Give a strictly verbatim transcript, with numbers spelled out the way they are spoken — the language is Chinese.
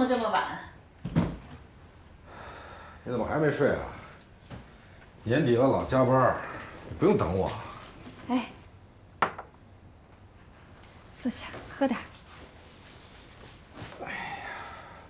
能这么晚？ 你怎么还没睡啊？年底了老加班，你不用等我。 哎，坐下喝点。